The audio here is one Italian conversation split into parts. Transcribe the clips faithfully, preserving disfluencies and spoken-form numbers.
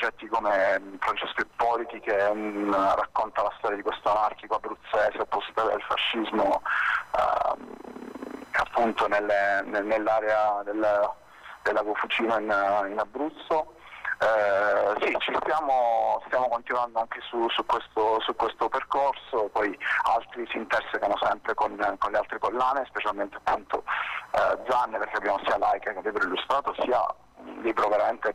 soggetti come Francesco Ippoliti, che um, racconta la storia di questo anarchico abruzzese oppositore del fascismo, uh, appunto nelle, nell'area del, dell'Ago Fucino in, in Abruzzo. Eh, sì, ci stiamo, stiamo continuando anche su, su, questo, su questo percorso, poi altri si intersecano sempre con, con le altre collane, specialmente appunto eh, Zanne, perché abbiamo sia Laica che Libro Illustrato, sia un libro veramente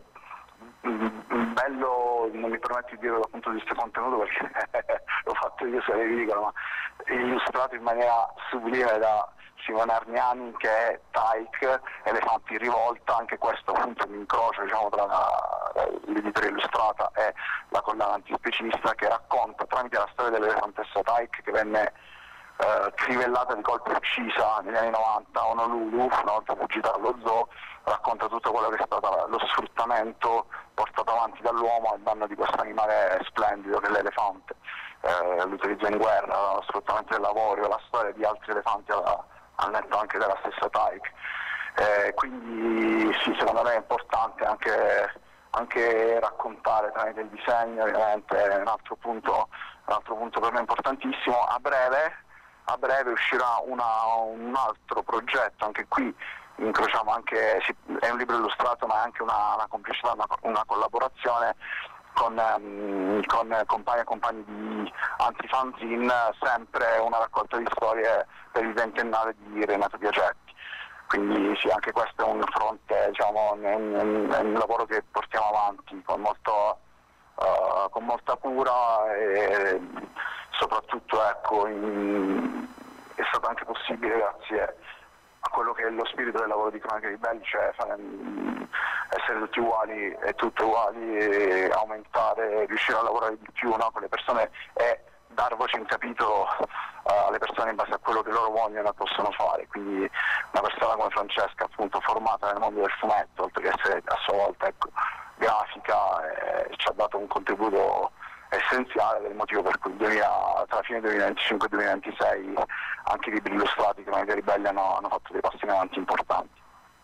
bello, non mi permetto di dire dal punto di vista contenuto perché l'ho fatto io, se vi dicono, ma illustrato in maniera sublime da Simone Arniani, che è Taik, Elefanti in rivolta. Anche questo appunto un incrocio, diciamo, tra la, l'editoria illustrata e la collana antispecista, che racconta tramite la storia dell'elefantessa Taik, che venne eh, crivellata di colpo e uccisa negli anni novanta a Honolulu, una volta fuggita dallo zoo, racconta tutto quello che è stato lo sfruttamento portato avanti dall'uomo a danno di questo animale splendido che è l'elefante, eh, l'utilizzo in guerra, lo sfruttamento del lavoro, la storia di altri elefanti alla, al netto anche della stessa Taik. Eh, quindi sì, secondo me è importante anche, anche raccontare tramite il disegno, ovviamente è un altro punto, un altro punto per me importantissimo. A breve, a breve uscirà una, un altro progetto, anche qui incrociamo anche, è un libro illustrato ma è anche una, una complicità, una, una collaborazione con, um, con compagni e compagni di Antifanzin, sempre una raccolta di storie per il ventennale di Renato Piacetti. Quindi sì, anche questo è un fronte, diciamo, è un, è un lavoro che portiamo avanti con, molto, uh, con molta cura e soprattutto ecco, in, è stato anche possibile grazie a quello che è lo spirito del lavoro di Cronache Ribelli, cioè fare, essere tutti uguali e tutte uguali, e aumentare, riuscire a lavorare di più, no, con le persone e dar voce in capitolo uh, alle persone in base a quello che loro vogliono e possono fare. Quindi una persona come Francesca, appunto, formata nel mondo del fumetto, oltre che essere a sua volta ecco, grafica, eh, ci ha dato un contributo essenziale, del motivo per cui duemila, tra la fine duemilaventicinque e duemilaventisei anche i libri illustrati che Cronache Ribelli hanno, hanno fatto dei passi in avanti importanti.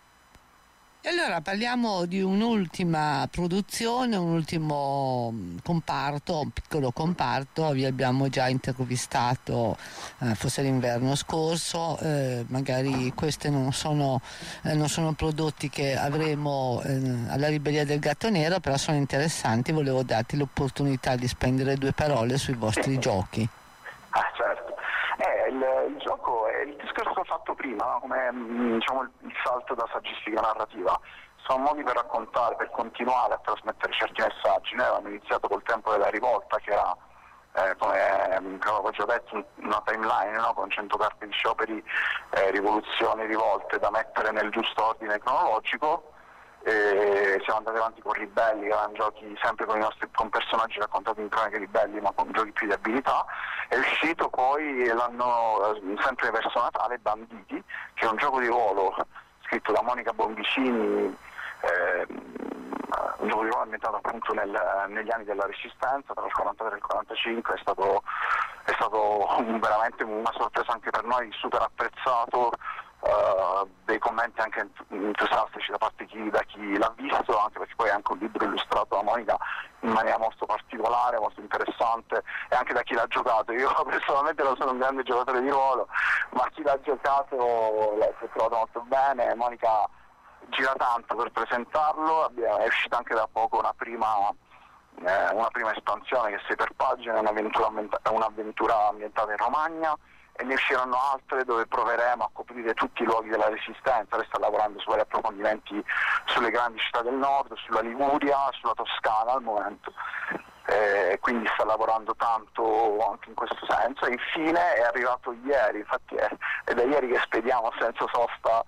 E allora parliamo di un'ultima produzione, un ultimo comparto, un piccolo comparto. Vi abbiamo già intervistato eh, forse l'inverno scorso, eh, magari questi non sono, eh, non sono prodotti che avremo eh, alla Ribellia del Gatto Nero, però sono interessanti. Volevo darti l'opportunità di spendere due parole sui vostri giochi. Ah, certo. Eh, il, il gioco è il discorso che ho fatto prima, no? Come diciamo, il, il salto da saggistica narrativa. Sono modi per raccontare, per continuare a trasmettere certi messaggi. Noi avevamo iniziato col tempo della rivolta, che era, eh, come avevo già detto, una timeline, no? Con cento carte di scioperi, eh, rivoluzioni, rivolte da mettere nel giusto ordine cronologico. E siamo andati avanti con Ribelli, che erano giochi sempre con i nostri con personaggi raccontati in Cronache Ribelli, ma con giochi più di abilità. È uscito poi l'anno sempre verso Natale Banditi, che è un gioco di ruolo scritto da Monica Bonvicini, eh, un gioco di ruolo ambientato appunto nel, negli anni della Resistenza, tra il quarantatré e il quarantacinque. È stato, è stato un, veramente una sorpresa anche per noi, super apprezzato. Uh, dei commenti anche entusiastici da parte di chi, da chi l'ha visto, anche perché poi è anche un libro illustrato da Monica in maniera molto particolare, molto interessante, e anche da chi l'ha giocato. Io personalmente non sono un grande giocatore di ruolo, ma chi l'ha giocato si è trovato molto bene. Monica gira tanto per presentarlo, è uscita anche da poco una prima eh, una prima espansione che è sei per pagine, un'avventura, un'avventura ambientata in Romagna, e ne usciranno altre dove proveremo a coprire tutti i luoghi della Resistenza. Lei sta lavorando su vari approfondimenti sulle grandi città del nord, sulla Liguria, sulla Toscana al momento, e quindi sta lavorando tanto anche in questo senso. E infine è arrivato ieri, infatti è, è da ieri che spediamo senza sosta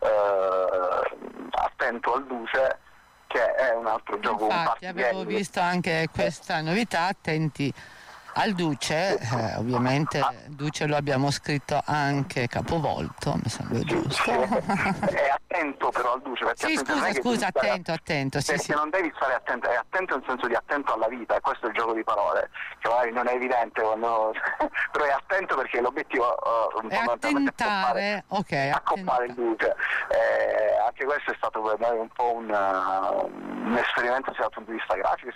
eh, Attento al Duce, che è un altro gioco. Infatti un avevo game. visto anche questa novità, Attenti al Duce, eh, ovviamente Duce lo abbiamo scritto anche capovolto, mi sembra giusto. Sì, è attento però al Duce, perché sì, scusa, scusa, attento, attento, sì, perché sì. non devi stare attento, è attento nel senso di attento alla vita, e questo è il gioco di parole, che magari non è evidente quando però è attento perché l'obiettivo uh, è attentare, ok, accoppare il Duce. Eh, anche questo è stato per noi un po' un, uh, un esperimento sia dal punto di vista grafico sia